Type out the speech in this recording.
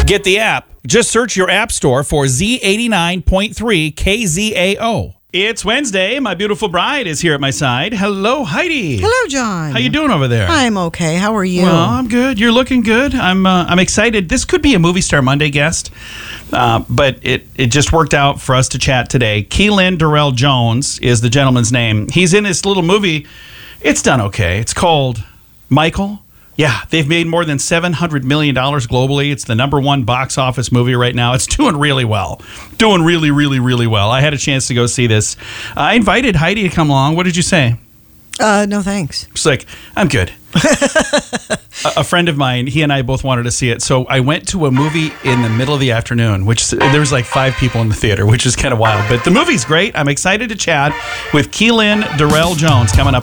Get the app. Just search your app store for Z89.3 KZAO. It's Wednesday. My beautiful bride is here at my side. Hello, Heidi. Hello, John. How you doing over there? I'm okay. How are you? Well, I'm good. You're looking good. I'm excited. This could be a Movie Star Monday guest, but it just worked out for us to chat today. Keelan Darrell Jones is the gentleman's name. He's in this little movie. It's done okay. It's called Michael. Yeah, they've made more than $700 million globally. It's the #1 box office movie right now. It's doing really well. Doing really, really, really well. I had a chance to go see this. I invited Heidi to come along. What did you say? No, thanks. She's like, I'm good. A friend of mine, he and I both wanted to see it. So I went to a movie in the middle of the afternoon, which there was like 5 people in the theater, which is kind of wild. But the movie's great. I'm excited to chat with Keelan Darrell Jones coming up